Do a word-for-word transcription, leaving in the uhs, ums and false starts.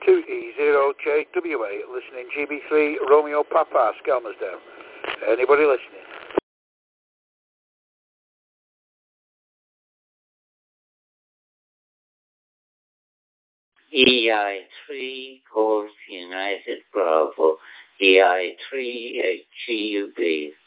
two E zero J W A, listening G B three, Romeo Papa, Skelmersdale. Anybody listening? E I three, Golf United Bravo, E I three, G U B.